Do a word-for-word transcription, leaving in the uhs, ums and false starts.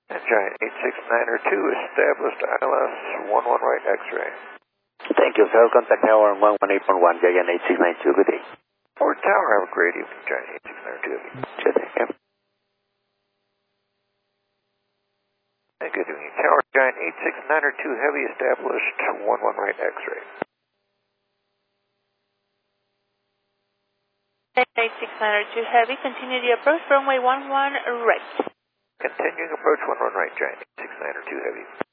And Giant eight six nine two established I L S one one right X-ray. Thank you, sir. Contact tower one one eight point one, Giant eight six nine two. Good day. Fort Tower, have a great evening, Giant eight six nine two. Good day. Yep. And good evening, Tower Giant eight six nine two Heavy established one one right X-ray. eight six nine two Heavy, continue the approach, runway one one right. Continuing approach one one right, Giant eight six nine two Heavy.